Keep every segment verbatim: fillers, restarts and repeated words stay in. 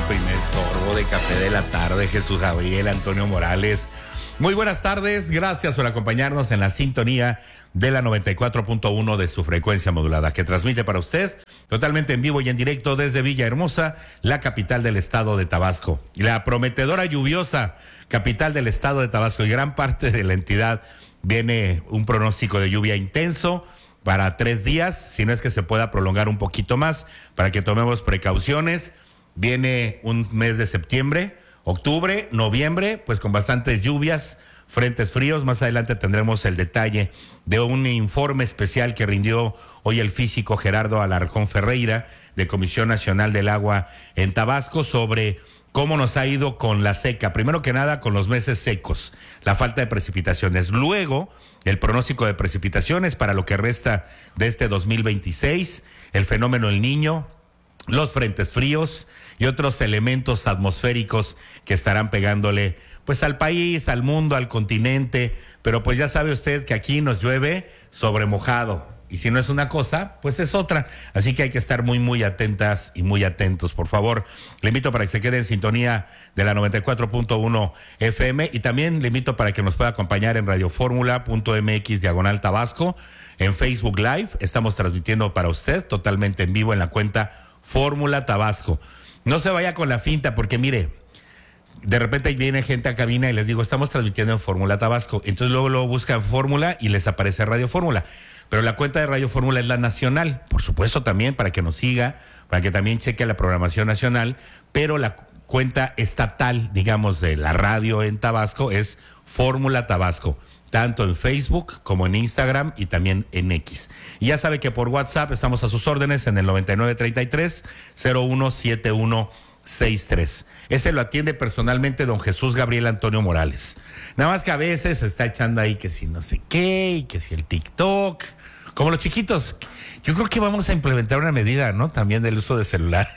primer sorbo de café de la tarde, Jesús Gabriel, Antonio Morales. Muy buenas tardes, gracias por acompañarnos en la sintonía de la noventa y cuatro punto uno de su frecuencia modulada, que transmite para usted totalmente en vivo y en directo desde Villahermosa, la capital del estado de Tabasco. La prometedora lluviosa capital del estado de Tabasco y gran parte de la entidad viene un pronóstico de lluvia intenso para tres días, si no es que se pueda prolongar un poquito más, para que tomemos precauciones. Viene un mes de septiembre, octubre, noviembre, pues con bastantes lluvias, frentes fríos. Más adelante tendremos el detalle de un informe especial que rindió hoy el físico Gerardo Alarcón Ferreira, de Comisión Nacional del Agua en Tabasco, sobre cómo nos ha ido con la seca. Primero que nada, con los meses secos, la falta de precipitaciones. Luego, el pronóstico de precipitaciones para lo que resta de este dos mil veintiséis, el fenómeno El Niño, los frentes fríos y otros elementos atmosféricos que estarán pegándole pues al país, al mundo, al continente. Pero pues ya sabe usted que aquí nos llueve sobre mojado. Y si no es una cosa, pues es otra. Así que hay que estar muy, muy atentas y muy atentos. Por favor, le invito para que se quede en sintonía de la noventa y cuatro punto uno F M. Y también le invito para que nos pueda acompañar en radioformula punto m x diagonal Tabasco. En Facebook Live estamos transmitiendo para usted totalmente en vivo en la cuenta Fórmula Tabasco. No se vaya con la finta porque mire, de repente viene gente a cabina y les digo, estamos transmitiendo en Fórmula Tabasco. Entonces luego, luego buscan Fórmula y les aparece Radio Fórmula. Pero la cuenta de Radio Fórmula es la nacional, por supuesto también para que nos siga, para que también cheque la programación nacional, pero la cuenta estatal, digamos, de la radio en Tabasco es Fórmula Tabasco, tanto en Facebook como en Instagram y también en X. Y ya sabe que por WhatsApp estamos a sus órdenes en el noventa y nueve treinta y tres cero uno setenta y uno sesenta y tres. Ese lo atiende personalmente don Jesús Gabriel Antonio Morales. Nada más que a veces se está echando ahí que si no sé qué, y que si el TikTok, como los chiquitos. Yo creo que vamos a implementar una medida, ¿no? También del uso de celular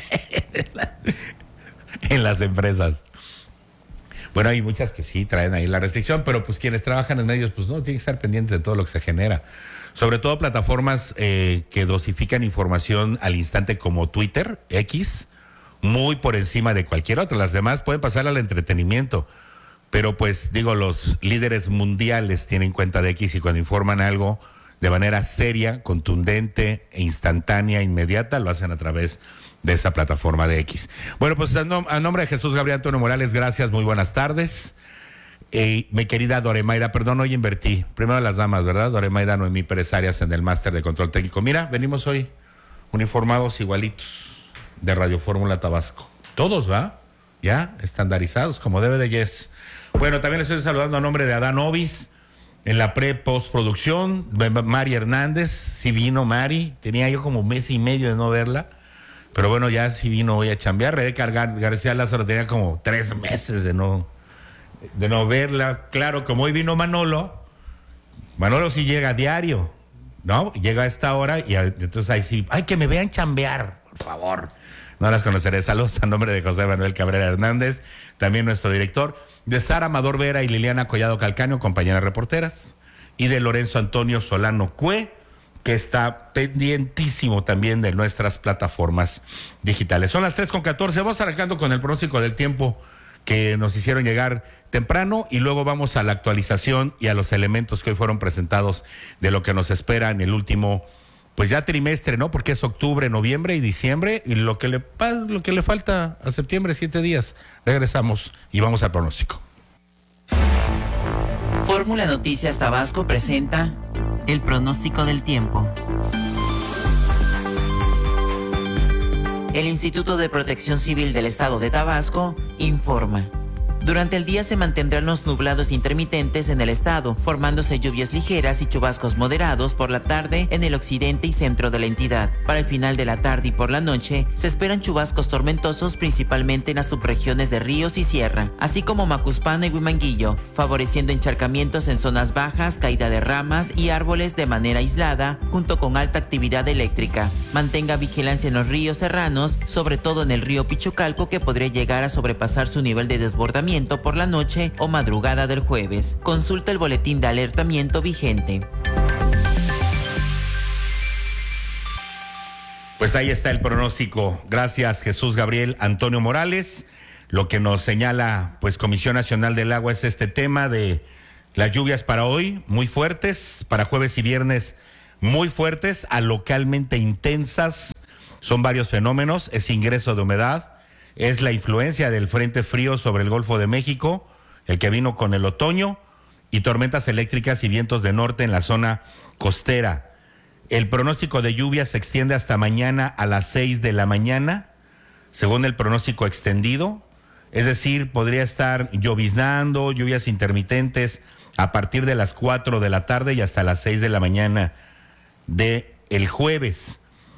en las empresas. Bueno, hay muchas que sí traen ahí la restricción, pero pues quienes trabajan en medios, pues no, tienen que estar pendientes de todo lo que se genera. Sobre todo plataformas eh, que dosifican información al instante como Twitter, X, muy por encima de cualquier otra. Las demás pueden pasar al entretenimiento, pero pues digo, los líderes mundiales tienen cuenta de X y cuando informan algo de manera seria, contundente e instantánea, inmediata, lo hacen a través de esa plataforma de X. Bueno, pues a, nom- a nombre de Jesús Gabriel Antonio Morales, gracias, muy buenas tardes. Eh, mi querida Doremaida, perdón, hoy invertí. Primero las damas, ¿verdad? Doremaida Noemí Pérez Arias en el máster de control técnico. Mira, venimos hoy uniformados igualitos de Radio Fórmula Tabasco. Todos, ¿va? Ya, estandarizados, como debe de yes. Bueno, también les estoy saludando a nombre de Adán Ovis, en la pre-postproducción, Mari Hernández, sí vino Mari, tenía yo como mes y medio de no verla, pero bueno, ya sí vino hoy a chambear. Rebeca Gar- García Lázaro tenía como tres meses de no, de no verla. Claro, como hoy vino Manolo, Manolo sí llega a diario, ¿no? Llega a esta hora y a, entonces ahí sí, ¡ay, que me vean chambear, por favor! No las conoceré. Saludos a nombre de José Manuel Cabrera Hernández, también nuestro director, de Sara Amador Vera y Liliana Collado Calcaño, compañeras reporteras, y de Lorenzo Antonio Solano Cue, que está pendientísimo también de nuestras plataformas digitales. Son las tres con catorce, vamos arrancando con el pronóstico del tiempo que nos hicieron llegar temprano y luego vamos a la actualización y a los elementos que hoy fueron presentados de lo que nos espera en el último pues ya trimestre, ¿no? Porque es octubre, noviembre y diciembre, y lo que le lo que le falta a septiembre, siete días. Regresamos y vamos al pronóstico. Fórmula Noticias Tabasco presenta el pronóstico del tiempo. El Instituto de Protección Civil del Estado de Tabasco informa. Durante el día se mantendrán los nublados intermitentes en el estado, formándose lluvias ligeras y chubascos moderados por la tarde en el occidente y centro de la entidad. Para el final de la tarde y por la noche, se esperan chubascos tormentosos principalmente en las subregiones de Ríos y Sierra, así como Macuspana y Huimanguillo, favoreciendo encharcamientos en zonas bajas, caída de ramas y árboles de manera aislada, junto con alta actividad eléctrica. Mantenga vigilancia en los ríos serranos, sobre todo en el río Pichucalco, que podría llegar a sobrepasar su nivel de desbordamiento por la noche o madrugada del jueves. Consulta el boletín de alertamiento vigente. Pues ahí está el pronóstico. Gracias, Jesús Gabriel Antonio Morales. Lo que nos señala, pues, Comisión Nacional del Agua es este tema de las lluvias para hoy, muy fuertes, para jueves y viernes, muy fuertes, a localmente intensas. Son varios fenómenos, es ingreso de humedad, es la influencia del frente frío sobre el Golfo de México, el que vino con el otoño, y tormentas eléctricas y vientos de norte en la zona costera. El pronóstico de lluvia se extiende hasta mañana a las seis de la mañana, según el pronóstico extendido. Es decir, podría estar lloviznando, lluvias intermitentes a partir de las cuatro de la tarde y hasta las seis de la mañana de el jueves.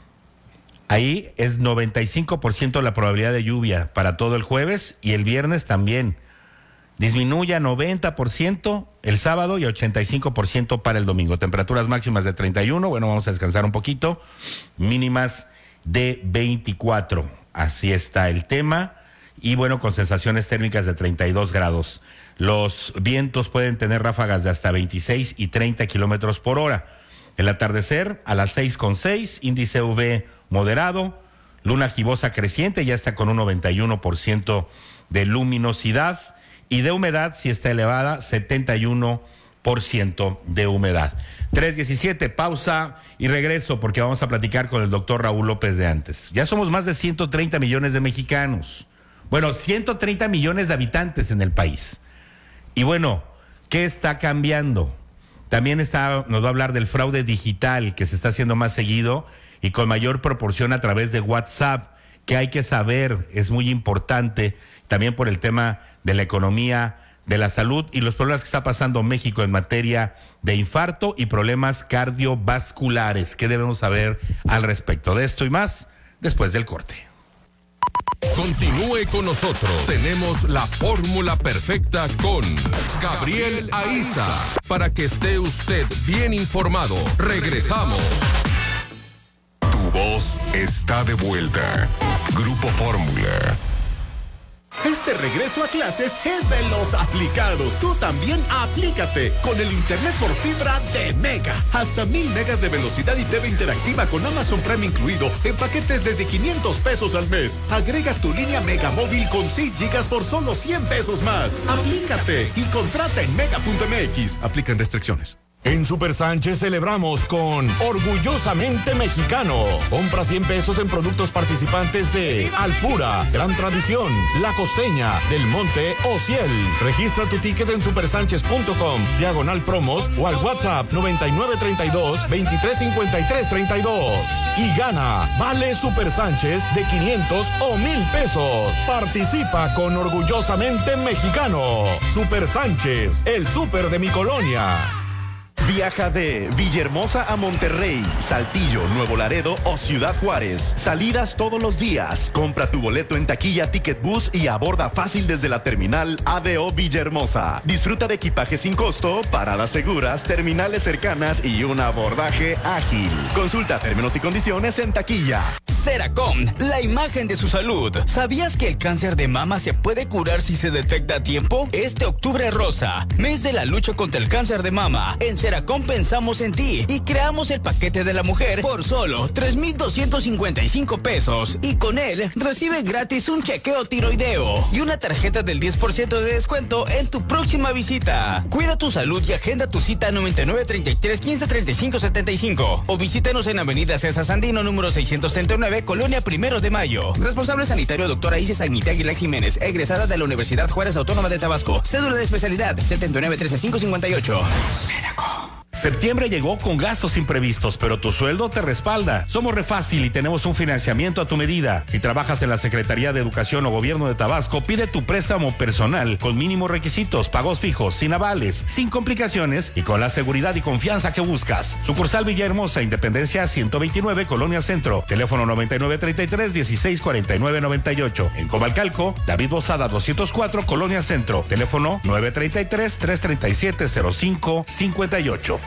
Ahí es noventa y cinco por ciento la probabilidad de lluvia para todo el jueves y el viernes también. Disminuye a noventa por ciento el sábado y a ochenta y cinco por ciento para el domingo. Temperaturas máximas de treinta y uno, bueno, vamos a descansar un poquito, mínimas de veinticuatro. Así está el tema. Y bueno, con sensaciones térmicas de treinta y dos grados. Los vientos pueden tener ráfagas de hasta veintiséis y treinta kilómetros por hora. El atardecer a las seis con seis, índice U V moderado, luna gibosa creciente, ya está con un noventa y uno por ciento de luminosidad y de humedad, si está elevada, setenta y uno por ciento de humedad. tres diecisiete, pausa y regreso porque vamos a platicar con el doctor Raúl López de Antes. Ya somos más de ciento treinta millones de mexicanos. Bueno, ciento treinta millones de habitantes en el país. Y bueno, ¿qué está cambiando? También está, nos va a hablar del fraude digital que se está haciendo más seguido y con mayor proporción a través de WhatsApp, que hay que saber, es muy importante, también por el tema de la economía, de la salud y los problemas que está pasando México en materia de infarto y problemas cardiovasculares. ¿Qué debemos saber al respecto de esto y más después del corte? Continúe con nosotros. Tenemos la fórmula perfecta con Gabriel Aiza para que esté usted bien informado. Regresamos. Tu voz está de vuelta. Grupo Fórmula. Este regreso a clases es de los aplicados. Tú también aplícate con el internet por fibra de Mega. Hasta mil megas de velocidad y T V interactiva con Amazon Prime incluido en paquetes desde quinientos pesos al mes. Agrega tu línea Mega móvil con seis gigas por solo cien pesos más. Aplícate y contrata en mega punto m x. Aplican restricciones. En Super Sánchez celebramos con Orgullosamente Mexicano. Compra cien pesos en productos participantes de Alpura, Gran Tradición, La Costeña, Del Monte o Ciel. Registra tu ticket en supersánchez punto com, diagonal promos o al WhatsApp noventa y nueve treinta y dos veintitrés cincuenta y tres treinta y dos. Y gana vale Super Sánchez de quinientos o mil pesos. Participa con Orgullosamente Mexicano. Super Sánchez, el súper de mi colonia. Viaja de Villahermosa a Monterrey, Saltillo, Nuevo Laredo o Ciudad Juárez. Salidas todos los días. Compra tu boleto en taquilla Ticket Bus y aborda fácil desde la terminal A D O Villahermosa. Disfruta de equipaje sin costo, paradas seguras, terminales cercanas y un abordaje ágil. Consulta términos y condiciones en taquilla. Seracom, la imagen de su salud. ¿Sabías que el cáncer de mama se puede curar si se detecta a tiempo? Este octubre rosa, mes de la lucha contra el cáncer de mama. En Seracom pensamos en ti y creamos el paquete de la mujer por solo tres mil doscientos cincuenta y cinco pesos. Y con él recibe gratis un chequeo tiroideo y una tarjeta del diez por ciento de descuento en tu próxima visita. Cuida tu salud y agenda tu cita noventa y nueve treinta y tres quince treinta y cinco setenta y cinco o visítanos en Avenida César Sandino número seiscientos treinta y nueve, Colonia Primero de Mayo. Responsable sanitario doctora Isis Agnita Aguilar Jiménez, egresada de la Universidad Juárez Autónoma de Tabasco. Cédula de especialidad setenta y nueve trece cinco cincuenta y ocho. Septiembre llegó con gastos imprevistos, pero tu sueldo te respalda. Somos Refácil y tenemos un financiamiento a tu medida. Si trabajas en la Secretaría de Educación o Gobierno de Tabasco, pide tu préstamo personal con mínimos requisitos, pagos fijos, sin avales, sin complicaciones y con la seguridad y confianza que buscas. Sucursal Villahermosa, Independencia ciento veintinueve, Colonia Centro. Teléfono noventa y nueve treinta y tres dieciséis cuarenta y nueve noventa y ocho. En Comalcalco, David Bozada doscientos cuatro, Colonia Centro. Teléfono nueve treinta y tres tres treinta y siete cero cinco cincuenta y ocho.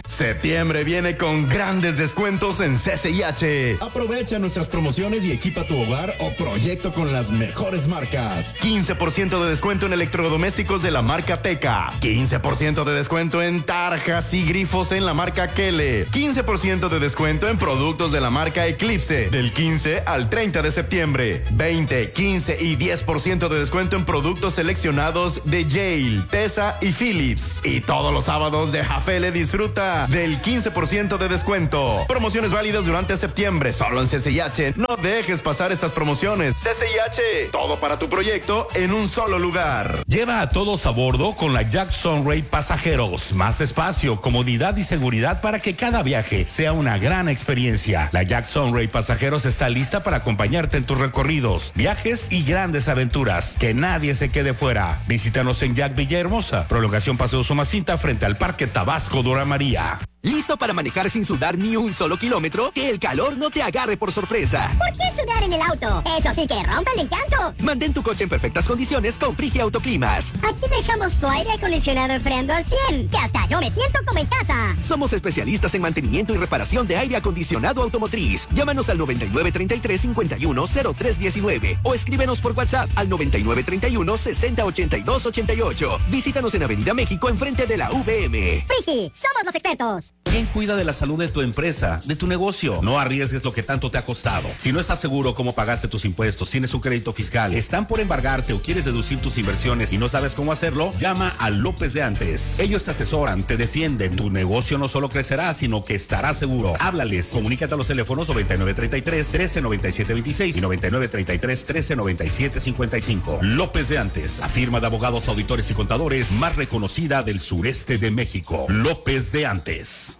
Septiembre viene con grandes descuentos en C C I H. Aprovecha nuestras promociones y equipa tu hogar o proyecto con las mejores marcas. quince por ciento de descuento en electrodomésticos de la marca Teca. quince por ciento de descuento en tarjas y grifos en la marca Kele. quince por ciento de descuento en productos de la marca Eclipse. Del quince al treinta de septiembre. veinte, quince y diez por ciento de descuento en productos seleccionados de Yale, Tesa y Philips. Y todos los sábados de Jafele disfruta del quince por ciento de descuento. Promociones válidas durante septiembre, solo en C C I H. No dejes pasar estas promociones. C C I H, todo para tu proyecto en un solo lugar. Lleva a todos a bordo con la Jack Sunray Pasajeros. Más espacio, comodidad y seguridad para que cada viaje sea una gran experiencia. La Jack Sunray Pasajeros está lista para acompañarte en tus recorridos, viajes y grandes aventuras. Que nadie se quede fuera. Visítanos en Jack Villahermosa, prolongación Paseo Somacinta frente al Parque Tabasco Dora María. ¿Listo para manejar sin sudar ni un solo kilómetro? Que el calor no te agarre por sorpresa. ¿Por qué sudar en el auto? Eso sí que rompe el encanto. Mantén tu coche en perfectas condiciones con Frigia Autoclimas. Aquí dejamos tu aire acondicionado enfriando al cien, que hasta yo me siento como en casa. Somos especialistas en mantenimiento y reparación de aire acondicionado automotriz. Llámanos al noventa y nueve treinta y tres cincuenta y uno cero tres diecinueve o escríbenos por WhatsApp al noventa y nueve treinta y uno sesenta ochenta y dos ochenta y ocho. Visítanos en Avenida México enfrente de la V M. Frigi, somos los expertos. ¿Quién cuida de la salud de tu empresa, de tu negocio? No arriesgues lo que tanto te ha costado. Si no estás seguro cómo pagaste tus impuestos, tienes un crédito fiscal, están por embargarte o quieres deducir tus inversiones y no sabes cómo hacerlo, llama a López de Antes. Ellos te asesoran, te defienden. Tu negocio no solo crecerá, sino que estará seguro. Háblales, comunícate a los teléfonos noventa y nueve treinta y tres trece noventa y siete veintiséis y noventa y nueve treinta y tres trece noventa y siete cincuenta y cinco. López de Antes, la firma de abogados, auditores y contadores más reconocida del sureste de México. López de Antes.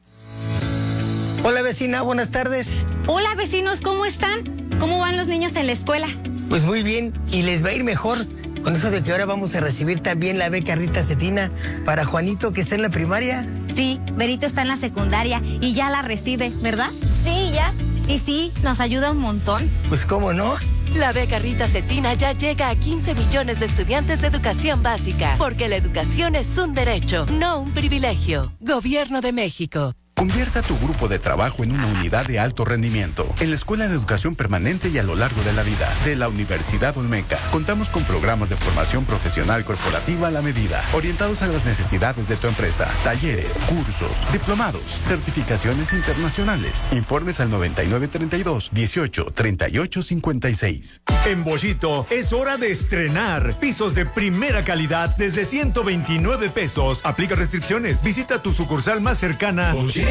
Hola vecina, buenas tardes. Hola vecinos, ¿cómo están? ¿Cómo van los niños en la escuela? Pues muy bien, y les va a ir mejor con eso de que ahora vamos a recibir también la beca Rita Cetina para Juanito, que está en la primaria. Sí, Berito está en la secundaria y ya la recibe, ¿verdad? Sí, ya. Y sí, nos ayuda un montón. Pues cómo no. La beca Rita Cetina ya llega a quince millones de estudiantes de educación básica, porque la educación es un derecho, no un privilegio. Gobierno de México. Convierta tu grupo de trabajo en una unidad de alto rendimiento. En la Escuela de Educación Permanente y a lo largo de la vida de la Universidad Olmeca, contamos con programas de formación profesional corporativa a la medida, orientados a las necesidades de tu empresa, talleres, cursos, diplomados, certificaciones internacionales. Informes al noventa y nueve treinta y dos dieciocho treinta y ocho cincuenta y seis. En Bollito es hora de estrenar pisos de primera calidad desde ciento veintinueve pesos. Aplica restricciones. Visita tu sucursal más cercana. Bollito.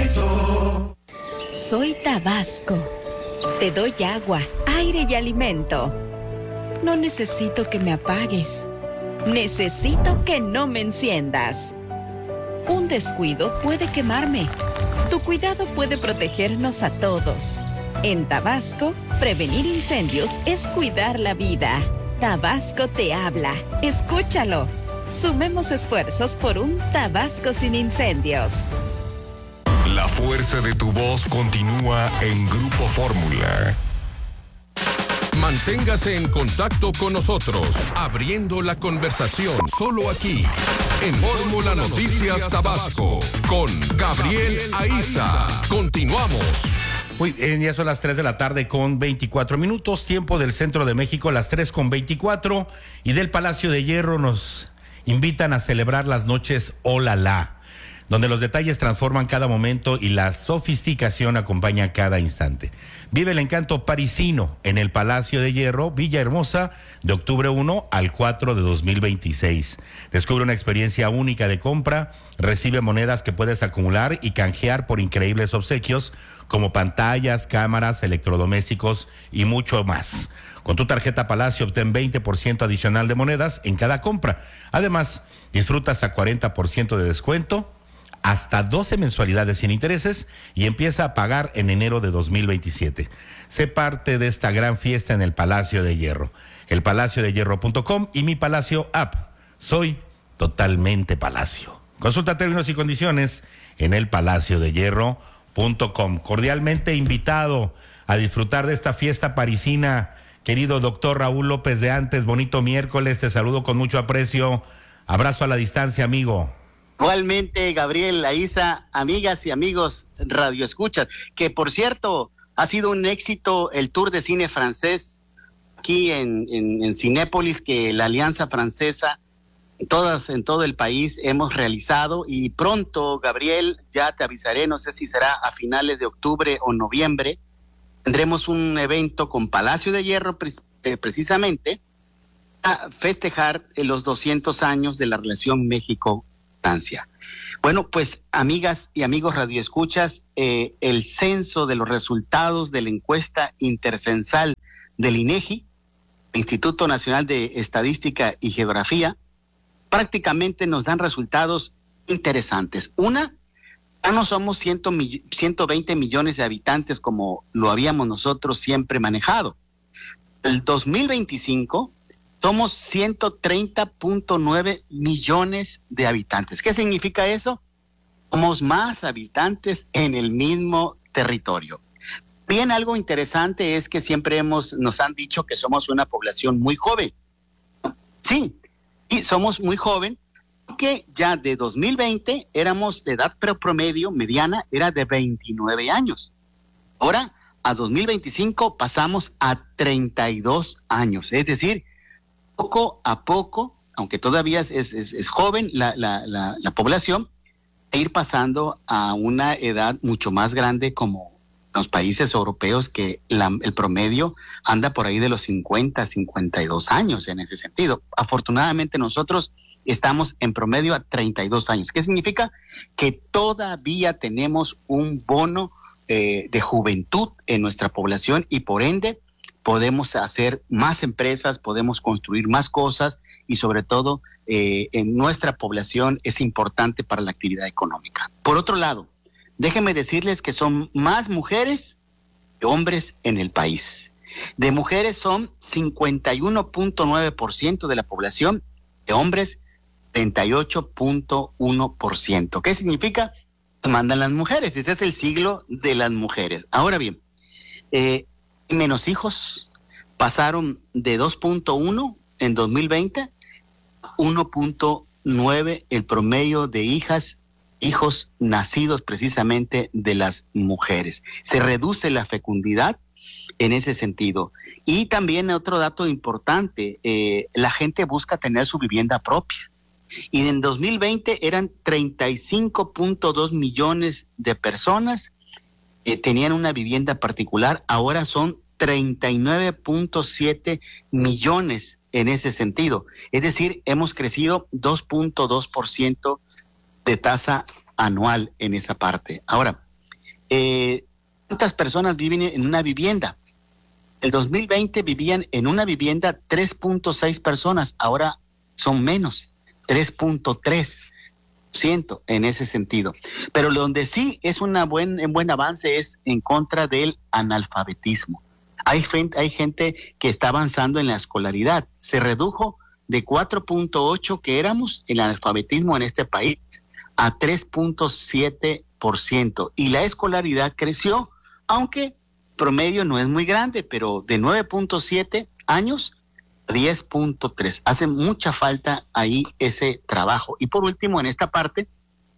Soy Tabasco. Te doy agua, aire y alimento. No necesito que me apagues. Necesito que no me enciendas. Un descuido puede quemarme. Tu cuidado puede protegernos a todos. En Tabasco, prevenir incendios es cuidar la vida. Tabasco te habla. Escúchalo. Sumemos esfuerzos por un Tabasco sin incendios. La fuerza de tu voz continúa en Grupo Fórmula. Manténgase en contacto con nosotros, abriendo la conversación solo aquí, en Fórmula Noticias Tabasco, con Gabriel Aiza. Continuamos. Muy bien, ya son las tres de la tarde con veinticuatro minutos, tiempo del centro de México, las tres con veinticuatro, y del Palacio de Hierro nos invitan a celebrar las noches Olala, donde los detalles transforman cada momento y la sofisticación acompaña cada instante. Vive el encanto parisino en el Palacio de Hierro, Villahermosa, de octubre primero al cuatro de dos mil veintiséis. Descubre una experiencia única de compra, recibe monedas que puedes acumular y canjear por increíbles obsequios, como pantallas, cámaras, electrodomésticos y mucho más. Con tu tarjeta Palacio obtén veinte por ciento adicional de monedas en cada compra. Además, disfrutas a cuarenta por ciento de descuento, hasta doce mensualidades sin intereses y empieza a pagar en enero de dos mil veintisiete. Sé parte de esta gran fiesta en el Palacio de Hierro. el palacio de hierro punto com y Mi Palacio App. Soy totalmente Palacio. Consulta términos y condiciones en el palacio de hierro punto com. Cordialmente invitado a disfrutar de esta fiesta parisina, querido doctor Raúl López de Antes. Bonito miércoles, te saludo con mucho aprecio. Abrazo a la distancia, amigo. Igualmente, Gabriel, Aísa, amigas y amigos radioescuchas, que por cierto, ha sido un éxito el Tour de Cine Francés aquí en, en, en Cinépolis, que la Alianza Francesa, todas en todo el país hemos realizado, y pronto, Gabriel, ya te avisaré, no sé si será a finales de octubre o noviembre, tendremos un evento con Palacio de Hierro pre- eh, precisamente a festejar eh, los doscientos años de la relación México-Francia. Bueno, pues amigas y amigos radioescuchas, eh, el censo de los resultados de la encuesta intercensal del INEGI, Instituto Nacional de Estadística y Geografía, prácticamente nos dan resultados interesantes. Una, ya no somos ciento, ciento veinte millones de habitantes como lo habíamos nosotros siempre manejado. El dos mil veinticinco somos ciento treinta punto nueve millones de habitantes. ¿Qué significa eso? Somos más habitantes en el mismo territorio. Bien, algo interesante es que siempre hemos, nos han dicho que somos una población muy joven. Sí, y somos muy joven, que ya de dos mil veinte éramos de edad promedio mediana, era de veintinueve años. Ahora, a dos mil veinticinco pasamos a treinta y dos años, es decir, poco a poco, aunque todavía es, es, es joven la, la, la, la población, a ir pasando a una edad mucho más grande como los países europeos, que la, el promedio anda por ahí de los cincuenta, cincuenta y dos años en ese sentido. Afortunadamente nosotros estamos en promedio a treinta y dos años. ¿Qué significa? Que todavía tenemos un bono eh, de juventud en nuestra población, y por ende podemos hacer más empresas, podemos construir más cosas, y sobre todo eh, en nuestra población es importante para la actividad económica. Por otro lado, déjenme decirles que son más mujeres que hombres en el país. De mujeres son cincuenta y uno punto nueve por ciento de la población, de hombres treinta y ocho punto uno por ciento. ¿Qué significa? Mandan las mujeres. Este es el siglo de las mujeres. Ahora bien, eh, menos hijos pasaron de dos punto uno en dos mil veinte a uno punto nueve el promedio de hijas, hijos nacidos precisamente de las mujeres. Se reduce la fecundidad en ese sentido. Y también otro dato importante, eh, la gente busca tener su vivienda propia. Y en dos mil veinte eran treinta y cinco punto dos millones de personas que eh, tenían una vivienda particular, ahora son treinta y nueve punto siete millones en ese sentido. Es decir, hemos crecido dos punto dos por ciento de tasa anual en esa parte. Ahora, eh, ¿cuántas personas viven en una vivienda? El dos mil veinte vivían en una vivienda tres punto seis personas, ahora son menos, tres punto tres por ciento en ese sentido. Pero donde sí es una buen, un buen avance es en contra del analfabetismo. Hay, hay gente que está avanzando en la escolaridad. Se redujo de cuatro punto ocho que éramos el analfabetismo en este país a tres punto siete por ciento. Y la escolaridad creció, aunque promedio no es muy grande, pero de nueve punto siete años a diez punto tres. Hace mucha falta ahí ese trabajo. Y por último, en esta parte,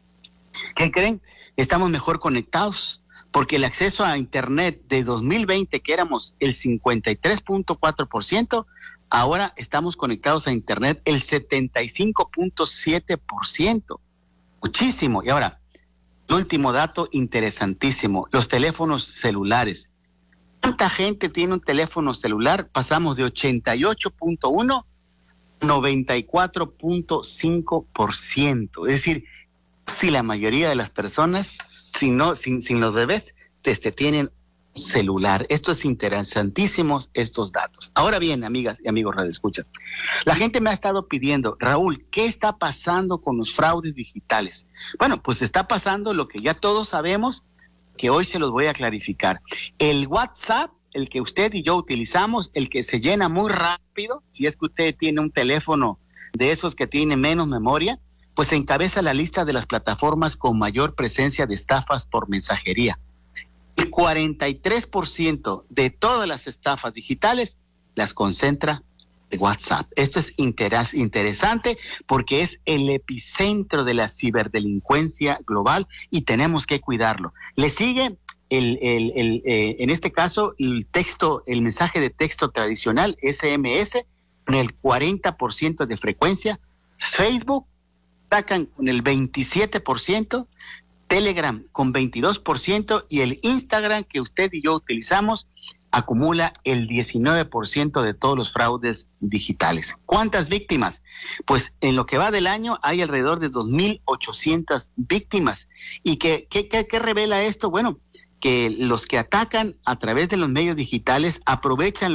¿qué creen? Estamos mejor conectados, porque el acceso a Internet de dos mil veinte, que éramos el cincuenta y tres punto cuatro por ciento, ahora estamos conectados a Internet el setenta y cinco punto siete por ciento. Muchísimo. Y ahora, el último dato interesantísimo, los teléfonos celulares. ¿Cuánta gente tiene un teléfono celular? Pasamos de ochenta y ocho punto uno a noventa y cuatro punto cinco por ciento. Es decir, si la mayoría de las personas, si no, sin, sin los bebés, este, tienen celular. Esto es interesantísimo, estos datos. Ahora bien, amigas y amigos radioescuchas, la gente me ha estado pidiendo, Raúl, ¿qué está pasando con los fraudes digitales? Bueno, pues está pasando lo que ya todos sabemos, que hoy se los voy a clarificar. El WhatsApp, el que usted y yo utilizamos, el que se llena muy rápido, si es que usted tiene un teléfono de esos que tiene menos memoria, pues encabeza la lista de las plataformas con mayor presencia de estafas por mensajería. El cuarenta y tres por ciento de todas las estafas digitales las concentra WhatsApp. Esto es interes- interesante porque es el epicentro de la ciberdelincuencia global y tenemos que cuidarlo. Le sigue el, el, el, eh, en este caso el texto, el mensaje de texto tradicional, S M S, con el cuarenta por ciento de frecuencia. Facebook atacan con el veintisiete por ciento, Telegram con veintidós por ciento y el Instagram que usted y yo utilizamos acumula el diecinueve por ciento de todos los fraudes digitales. ¿Cuántas víctimas? Pues en lo que va del año hay alrededor de dos mil ochocientas víctimas. ¿Y qué, qué, qué, qué revela esto? Bueno, que los que atacan a través de los medios digitales aprovechan